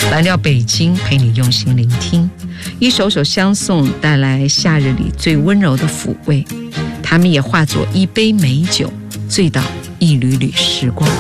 蓝调北京陪你用心聆听，一首首相送带来夏日里最温柔的抚慰，他们也化作一杯美酒，醉倒一缕缕时光。